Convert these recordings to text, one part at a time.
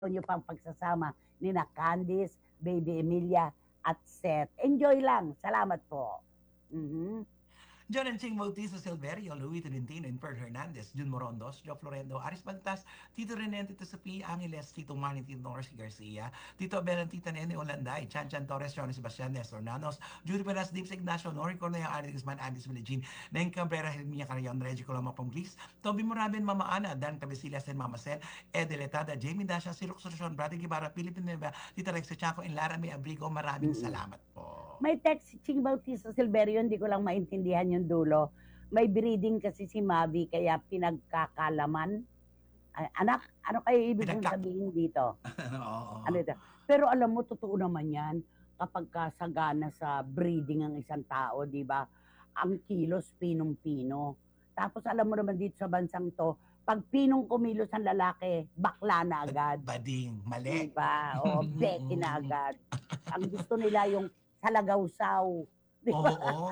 nyo pang pagsasama ni na Candice, Baby Emilia, at Seth. Enjoy lang. Salamat po. Mhm. John and Ching Bautista Silverio, Louis Tolentino, and Per Hernandez, Jun Morondos, Joe Florendo, Aris Baltas, Tito Rene, Tito Sophie, Angeles, Tito Manny, Tito Norris Garcia, Tito Abel, and Tita Nene Olanday, Chan Chan Torres, Johnny Sebastian, Nestor Nanos, Judy Pelas, Deeps Ignacio, Nori Cornea, Ari Guzman, Andis Meligin, Neng Cabrera, Helmia Carayon, Reggie Coloma Ponglis, Toby Morabin, Mama Ana, Dan Cabesilas, and Mama Sel, Ed Deletada, Jamie Dasha, Sirok Solution, Brother Gibara, Philippine Neva, Tita Rex Chaco, and Lara May Abrigo, maraming Mm-mm. salamat po. May text si Ching Bautista Silverio, hindi ko lang maintindihan yung dulo. May breeding kasi si Mavi, kaya pinagkakalaman. Ay, anak, ano kayo ibig kong sabihin dito? Oo. Ano ito? Pero alam mo, totoo naman yan. Kapag kasagana sa breeding ang isang tao, di ba? Ang kilos, pinong-pino. Tapos alam mo naman dito sa bansang to, pag pinong kumilos ang lalaki, bakla na agad. Bading, mali. Diba? O, beki na agad. Ang gusto nila yung salagaw-saw. Diba? Oo.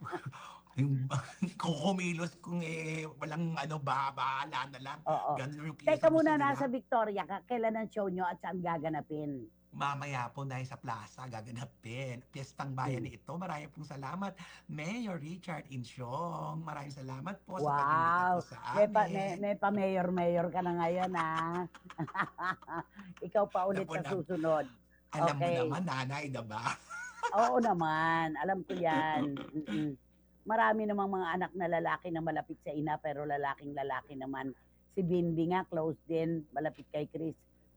Kung kumilos, kung walang bahala na lang. Oo. Ganun yung Teka gusto muna, nila. nasa Victoria ka. Kailan ang show nyo at saan gaganapin? Mamaya po dahil sa plaza gaganapin. Piyestang bayan ito. Maraming pong salamat. Mayor Richard Insyong. Maraming salamat po sa pag-imbita Wow! po sa amin. May pa-mayor-mayor ka na ngayon, ha? Ikaw pa ulit sa susunod. Alam mo naman, nanay, diba? Oo naman. Alam ko yan. Marami namang mga anak na lalaki na malapit sa ina, pero lalaking-lalaki naman. Si Bimbi nga, close din. Malapit kay Chris.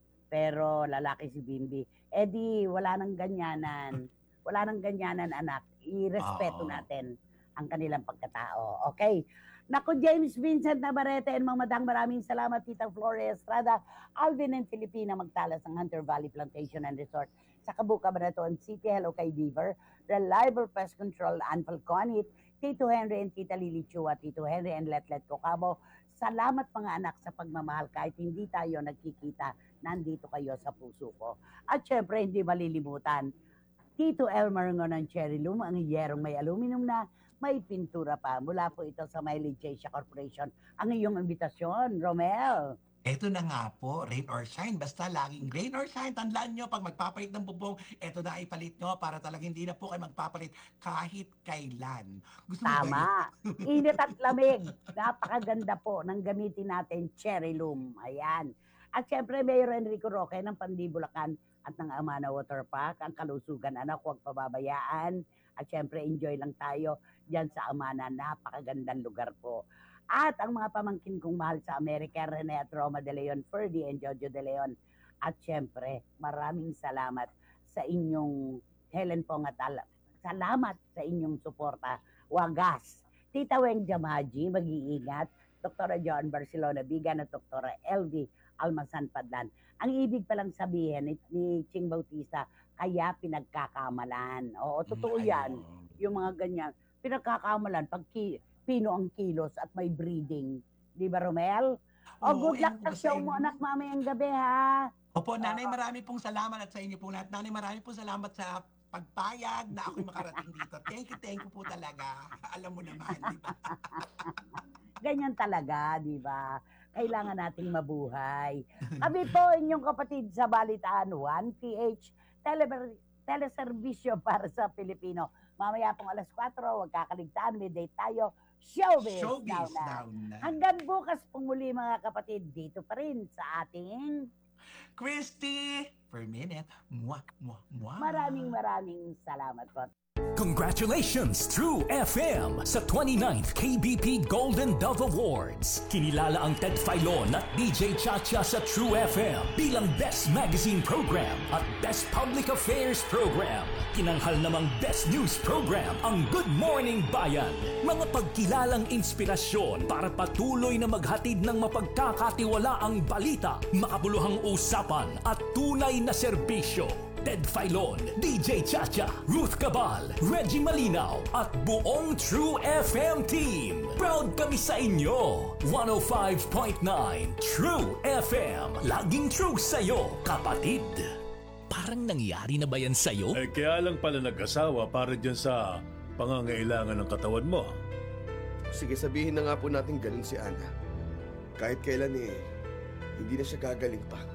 Pero lalaki si Bimbi. Eh di, wala nang ganyanan. Wala nang ganyanan, anak. I-respeto natin ang kanilang pagkatao. Okay? Naku, James Vincent Navarrete and Mamadang, maraming salamat. Tita Flores Estrada, Alvin and Filipina Magtalas ng Hunter Valley Plantation and Resort sa Cabuca, Banaton City. Hello kay Beaver, Reliable Pest Control, and Falconit, Tito Henry and Tita Lily Chua, Tito Henry and Letlet Cocabo. Salamat mga anak sa pagmamahal. Kahit hindi tayo nagkikita, nandito kayo sa puso ko. At syempre, hindi malilimutan, Tito Elmer ng Cherry Loom, ang hiyerong may aluminum na may pintura pa. Mula po ito sa Mileage Asia Corporation. Ang iyong imbitasyon, Romel. Ito na nga po, rain or shine. Basta laging rain or shine. Tandaan nyo, pag magpapalit ng bubong, ito na ipalit nyo para talagang hindi na po kayo magpapalit kahit kailan. Gusto Tama. Init at lamig. Napakaganda po ng gamitin natin, Cherry Loom. Ayan. At syempre, Mayor Enrico Roque ng Pandibulacan at ng Amana Water Park. Ang kalusugan, anak, huwag pababayaan. At syempre, enjoy lang tayo dyan sa Amana. Napakagandang lugar po. At ang mga pamangkin kong mahal sa Amerika, Rene at Roma de Leon, Ferdy and Jojo de Leon. At syempre, maraming salamat sa inyong Helen Pongatal. Salamat sa inyong suporta. Wagas. Tita Weng Jamaji, mag-iingat. Dr. John Barcelona Bigan at Dr. LV Almasan Padlan. Ang ibig palang sabihin ni Ching Bautista, kaya pinagkakamalan. Oo, totoo yan. Yung mga ganyan. Pinagkakamalan pag pino ang kilos at may breeding. Di ba, Romel? Good luck sa show mo, anak, mamayang gabi, ha? Opo, nanay, marami pong salamat at sa inyo po lahat. Nanay, marami pong salamat sa pagpayag na ako'y makarating dito. Thank you po talaga. Alam mo naman, di ba? Ganyan talaga, di ba? Kailangan nating mabuhay. Kami po, inyong kapatid sa Balitaan 1PH, teleserbisyo para sa Pilipino. Mamaya pong alas 4, huwag kakaligtaan, may date tayo. Showbiz now na. Hanggang bukas pong muli mga kapatid, dito pa rin sa ating Christy per minute. Maraming salamat po. Congratulations, True FM, sa 29th KBP Golden Dove Awards. Kinilala ang Ted Filon at DJ Chacha sa True FM bilang Best Magazine Program at Best Public Affairs Program. Kinanghal namang Best News Program ang Good Morning Bayan. Mga pagkilalang inspirasyon para patuloy na maghatid ng mapagkakatiwalaang balita, makabuluhang usapan at tunay na serbisyo. Ted Filon, DJ Chacha, Ruth Cabal, Reggie Malinaw at buong True FM team. Proud kami sa inyo. 105.9 True FM. Laging true sa'yo, kapatid. Parang nangyari na ba yan sa'yo? Kaya lang pala nag-asawa para dyan sa pangangailangan ng katawan mo. Sige, sabihin na nga po natin ganun si Ana. Kahit kailan hindi na siya gagaling pa.